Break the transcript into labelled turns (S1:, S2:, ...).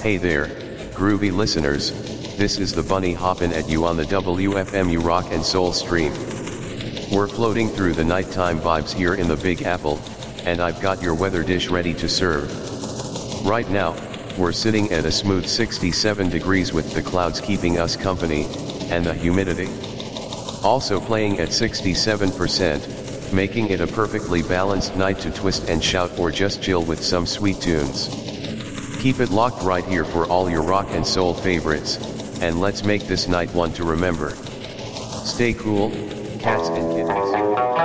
S1: Hey there, groovy listeners, this is the Bunny hoppin' at you on the WFMU Rock and Soul stream. We're floating through the nighttime vibes here in the Big Apple, and I've got your weather dish ready to serve. Right now, we're sitting at a smooth 67 degrees with the clouds keeping us company, and the humidity also playing at 67%, making it a perfectly balanced night to twist and shout or just chill with some sweet tunes. Keep it locked right here for all your rock and soul favorites, and let's make this night one to remember. Stay cool, cats and kittens.